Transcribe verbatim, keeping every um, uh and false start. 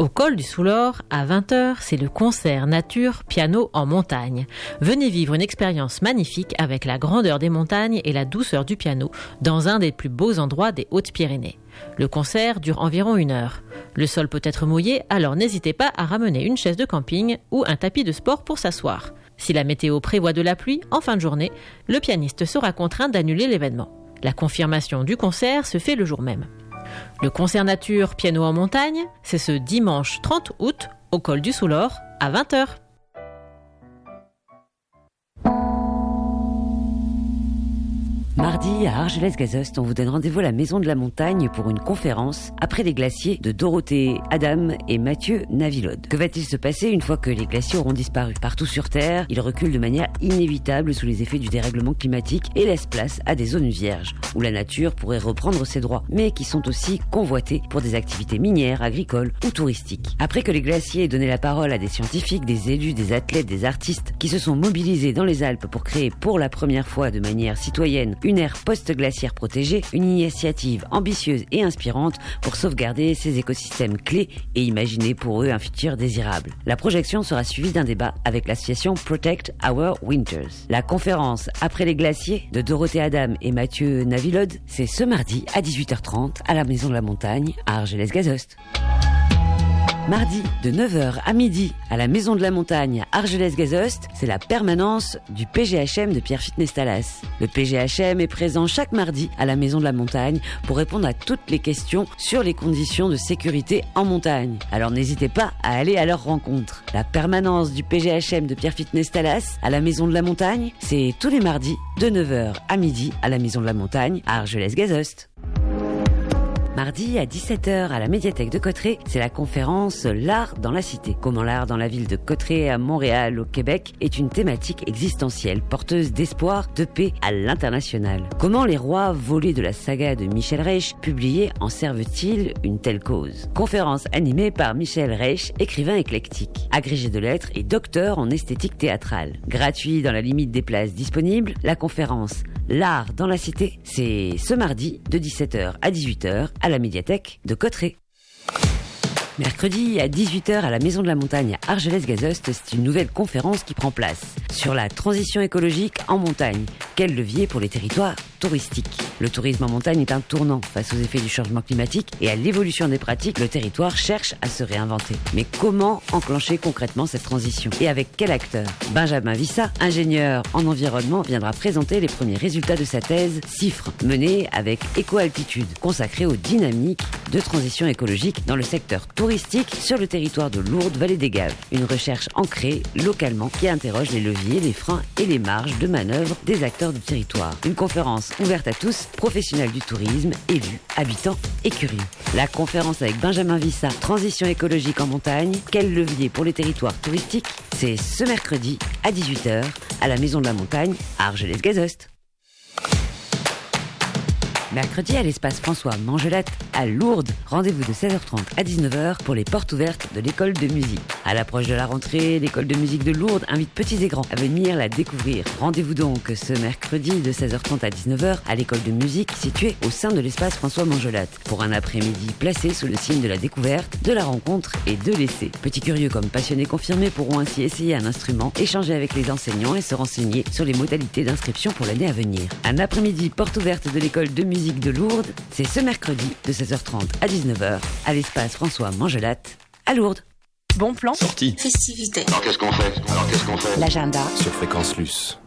Au col du Soulor, à vingt heures, c'est le concert nature piano en montagne. Venez vivre une expérience magnifique avec la grandeur des montagnes et la douceur du piano dans un des plus beaux endroits des Hautes-Pyrénées. Le concert dure environ une heure. Le sol peut être mouillé, alors n'hésitez pas à ramener une chaise de camping ou un tapis de sport pour s'asseoir. Si la météo prévoit de la pluie en fin de journée, le pianiste sera contraint d'annuler l'événement. La confirmation du concert se fait le jour même. Le concert nature piano en montagne, c'est ce dimanche trente août au col du Soulor à vingt heures. Mardi, à Argelès-Gazost, on vous donne rendez-vous à la Maison de la Montagne pour une conférence après les glaciers de Dorothée Adam et Mathieu Navilode. Que va-t-il se passer une fois que les glaciers auront disparu ? Partout sur Terre, ils reculent de manière inévitable sous les effets du dérèglement climatique et laissent place à des zones vierges, où la nature pourrait reprendre ses droits, mais qui sont aussi convoitées pour des activités minières, agricoles ou touristiques. Après que les glaciers aient donné la parole à des scientifiques, des élus, des athlètes, des artistes qui se sont mobilisés dans les Alpes pour créer pour la première fois de manière citoyenne une aire post-glaciaire protégée, une initiative ambitieuse et inspirante pour sauvegarder ces écosystèmes clés et imaginer pour eux un futur désirable. La projection sera suivie d'un débat avec l'association Protect Our Winters. La conférence Après les glaciers de Dorothée Adam et Mathieu Navilode, c'est ce mardi à dix-huit heures trente à la Maison de la Montagne à Argelès-Gazost. Mardi, de neuf heures à midi, à la Maison de la Montagne à Argelès-Gazost, c'est la permanence du P G H M de Pierre Fitness Talas. Le P G H M est présent chaque mardi à la Maison de la Montagne pour répondre à toutes les questions sur les conditions de sécurité en montagne. Alors n'hésitez pas à aller à leur rencontre. La permanence du P G H M de Pierre Fitness Talas à la Maison de la Montagne, c'est tous les mardis, de neuf heures à midi, à la Maison de la Montagne à Argelès-Gazost. Mardi à dix-sept heures à la médiathèque de Cotterêts, c'est la conférence L'art dans la cité. Comment l'art dans la ville de Cotterêts à Montréal au Québec est une thématique existentielle, porteuse d'espoir, de paix à l'international. Comment les rois volés de la saga de Michel Reich publiés en servent-ils une telle cause ? Conférence animée par Michel Reich, écrivain éclectique, agrégé de lettres et docteur en esthétique théâtrale. Gratuit dans la limite des places disponibles, la conférence L'art dans la cité, c'est ce mardi de dix-sept heures à dix-huit heures à la médiathèque de Cotterêts. Mercredi à dix-huit heures à la Maison de la Montagne à Argelès-Gazost, c'est une nouvelle conférence qui prend place sur la transition écologique en montagne. Quel levier pour les territoires touristiques ? Le tourisme en montagne est un tournant face aux effets du changement climatique et à l'évolution des pratiques. Le territoire cherche à se réinventer. Mais comment enclencher concrètement cette transition ? Et avec quel acteur ? Benjamin Vissa, ingénieur en environnement, viendra présenter les premiers résultats de sa thèse CIFRE, menée avec Éco-Altitude, consacrée aux dynamiques de transition écologique dans le secteur touristique sur le territoire de Lourdes, Vallée des Gaves. Une recherche ancrée localement qui interroge les leviers, les freins et les marges de manœuvre des acteurs du territoire. Une conférence ouverte à tous, professionnels du tourisme, élus, habitants et curieux. La conférence avec Benjamin Vissa, transition écologique en montagne, quel levier pour les territoires touristiques ? C'est ce mercredi à dix-huit heures à la Maison de la Montagne à Argelès-Gazost. Mercredi à l'espace François Mangelate à Lourdes. Rendez-vous de seize heures trente à dix-neuf heures pour les portes ouvertes de l'école de musique. À l'approche de la rentrée, l'école de musique de Lourdes invite petits et grands à venir la découvrir. Rendez-vous donc ce mercredi de seize heures trente à dix-neuf heures à l'école de musique située au sein de l'espace François Mangelate pour un après-midi placé sous le signe de la découverte, de la rencontre et de l'essai. Petits curieux comme passionnés confirmés pourront ainsi essayer un instrument, échanger avec les enseignants et se renseigner sur les modalités d'inscription pour l'année à venir. Un après-midi porte ouverte de l'école de musique de Lourdes, c'est ce mercredi de seize heures trente à dix-neuf heures à l'espace François Mangelate à Lourdes. Bon plan. Sortie. Festivité. Alors qu'est-ce qu'on fait Alors qu'est-ce qu'on fait L'agenda sur Fréquence Luce.